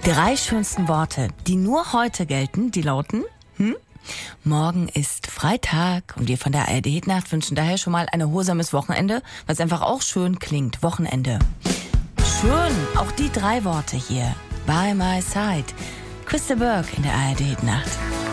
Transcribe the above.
3 schönsten Worte, die nur heute gelten, die lauten, morgen ist Freitag und wir von der ARD Hitnacht wünschen daher schon mal ein erholsames Wochenende, was einfach auch schön klingt, Wochenende. Schön, auch die 3 Worte hier, by my side. Chris de Burgh in der ARD Hitnacht.